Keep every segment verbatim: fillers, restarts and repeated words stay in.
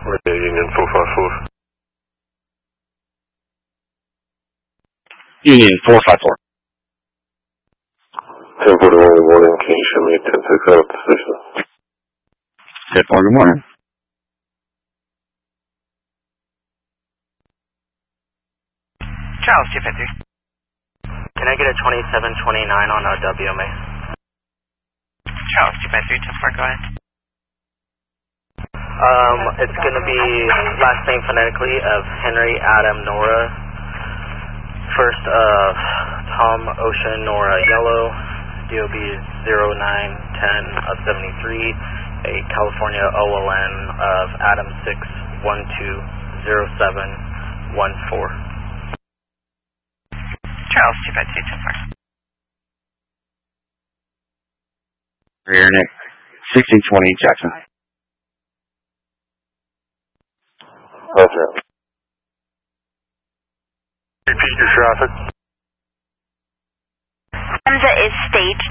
Union four five four. Union four five four. ten forty-one, good morning. Can you show me a ten six out position? ten four, good morning. Charles, two fifty. Can I get a twenty-seven twenty-nine on a W M A? Charles, two fifty, ten four, go ahead. Um, it's going to be last name phonetically of Henry Adam Nora. First, uh, Tom Ocean Nora Yellow, D O B zero nine ten of seventy-three, a California O L N of Adam six one two zero seven one four. Charles, two five two, ten four. Rear Nick, sixteen twenty, Jackson. That's right. Repeat your traffic. Hamza is staged.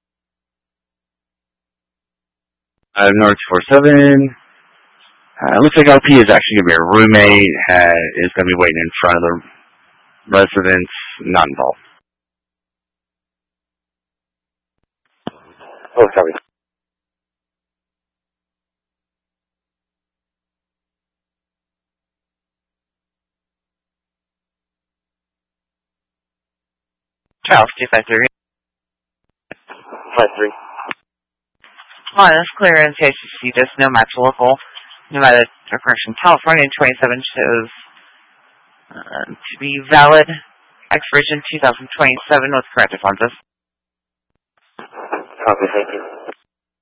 Uh, North four seven. Uh, looks like L P is actually going to be a roommate. Uh, is going to be waiting in front of the residence. Not involved. Oh, sorry. Charles, two five three. five three. Come on, that's clear in case you see this. No match local. Nevada, or correction, California twenty-seven shows uh, to be valid. Expiration two thousand twenty-seven with corrective funds. Copy, thank you.